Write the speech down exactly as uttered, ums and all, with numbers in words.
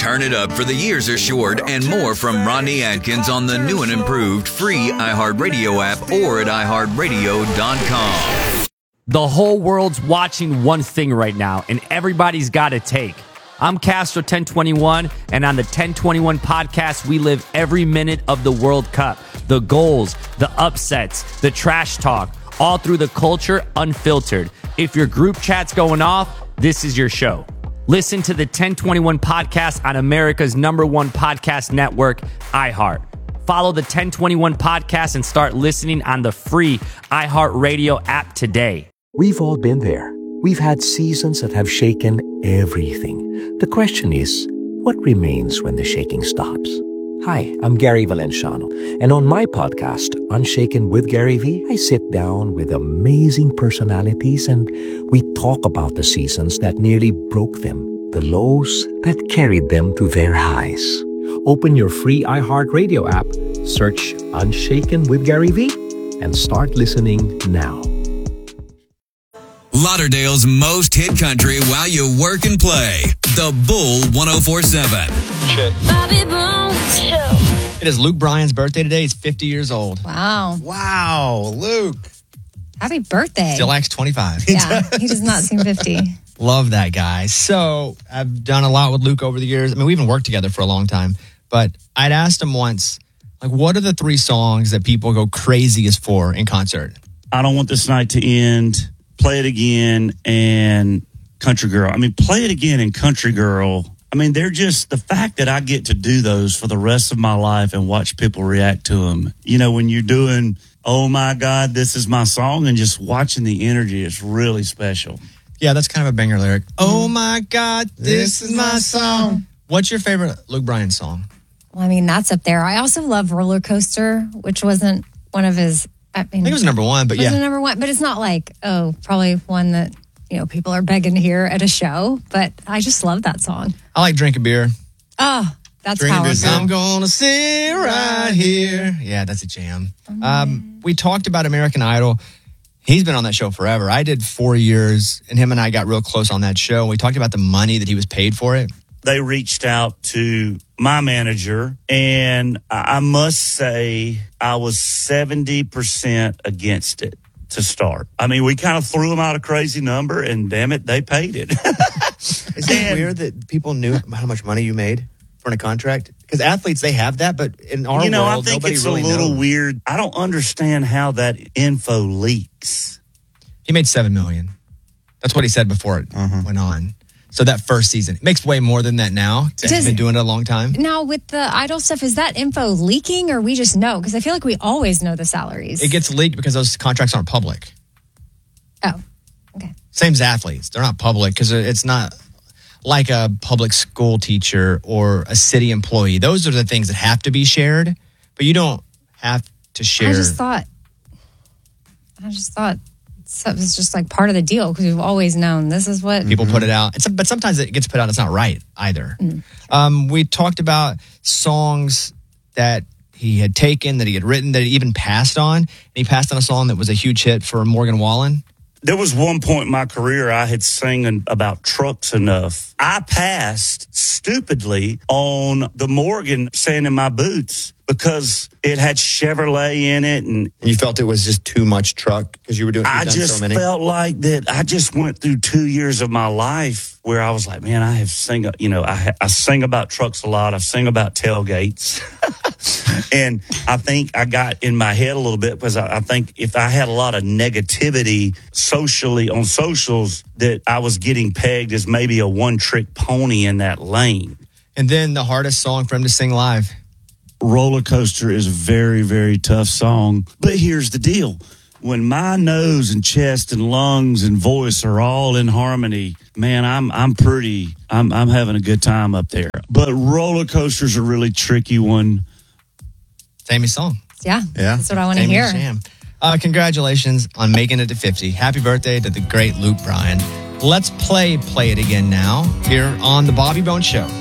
Turn it up for the years are short and more from Rodney Atkins on the new and improved free iHeartRadio app or at i heart radio dot com. The whole world's watching one thing right now, and everybody's got a take. I'm Castro ten twenty-one, and on the ten twenty-one podcast, we live every minute of the World Cup. The goals, the upsets, the trash talk, all through the culture unfiltered. If your group chat's going off, this is your show. Listen to the ten twenty-one podcast on America's number one podcast network, iHeart. Follow the ten twenty-one podcast and start listening on the free iHeartRadio app today. We've all been there. We've had seasons that have shaken everything. The question is, what remains when the shaking stops? Hi, I'm Gary Valenciano, and on my podcast, Unshaken with Gary V, I sit down with amazing personalities and we talk about the seasons that nearly broke them, the lows that carried them to their highs. Open your free iHeartRadio app, search Unshaken with Gary V, and start listening now. Lauderdale's most hit country while you work and play. The Bull one oh four point seven. Bobby Bones Show. It is Luke Bryan's birthday today. He's fifty years old. Wow. Wow, Luke. Happy birthday. Still acts twenty-five. Yeah, he does not seem fifty. Love that guy. So I've done a lot with Luke over the years. I mean, we even worked together for a long time. But I'd asked him once, like, what are the three songs that people go craziest for in concert? I Don't Want This Night to End, Play It Again, and Country Girl. I mean, Play It Again and Country Girl, I mean, they're just the fact that I get to do those for the rest of my life and watch people react to them. You know, when you're doing, oh my God, this is my song, and just watching the energy, it's really special. Yeah, that's kind of a banger lyric. Oh my God, this, this is my song. What's your favorite Luke Bryan song? Well, I mean, that's up there. I also love Roller Coaster, which wasn't one of his, I mean. I think it was number one, but it yeah. It was number one, but it's not like, oh, probably one that, you know, people are begging to hear at a show, but I just love that song. I like Drink a Beer. Oh, that's Drink a powerful. Beer. I'm gonna sit right here. Yeah, that's a jam. Oh, um, we talked about American Idol. He's been on that show forever. I did four years, and him and I got real close on that show. We talked about the money that he was paid for it. They reached out to my manager, and I must say I was seventy percent against it to start. I mean, we kind of threw them out a crazy number, and damn it, they paid it. Is it weird that people knew how much money you made for a contract? Because athletes, they have that, but in our you know, world, I think nobody it's really a little knows. weird. I don't understand how that info leaks. He made seven million dollars. That's what he said before it Uh-huh. went on. So that first season. It makes way more than that now. He's Does- been doing it a long time. Now, with the Idol stuff, is that info leaking or we just know? Because I feel like we always know the salaries. It gets leaked because those contracts aren't public. Oh, okay. Same as athletes. They're not public because it's not like a public school teacher or a city employee. Those are the things that have to be shared, but you don't have to share. I just thought, I just thought it was just like part of the deal because we've always known this is what people put it out. It's, but sometimes it gets put out. It's not right either. Mm. Um, we talked about songs that he had taken, that he had written, that he even passed on. And he passed on a song that was a huge hit for Morgan Wallen. There was one point in my career I had sang about trucks enough. I passed stupidly on the Morgan Sand in My Boots because it had Chevrolet in it. And You felt it was just too much truck because you were doing I done just so many. felt like that I just went through two years of my life where I was like, man, I have sing, you know, I, I sing about trucks a lot. I sing about tailgates. And I think I got in my head a little bit because I, I think if I had a lot of negativity socially on socials, that I was getting pegged as maybe a one-trick pony in that lane. And then the hardest song for him to sing live. Roller Coaster is a very, very tough song. But here's the deal. When my nose and chest and lungs and voice are all in harmony, man, I'm I'm pretty, I'm I'm having a good time up there. But Roller Coaster's a really tricky one. Sammy's song. Yeah, Yeah. that's what I want to Sammy's hear. jam. Uh, congratulations on making it to fifty. Happy birthday to the great Luke Bryan. Let's play Play It Again now here on The Bobby Bones Show.